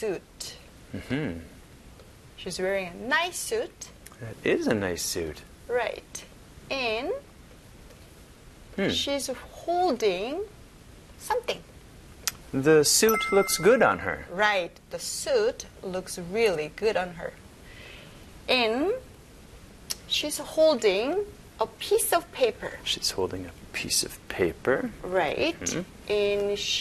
suit. Mm-hmm. She's wearing a nice suit. That is a nice suit. Right. And she's holding something. The suit looks good on her. Right. The suit looks really good on her. And she's holding a piece of paper. She's holding a piece of paper. Right. And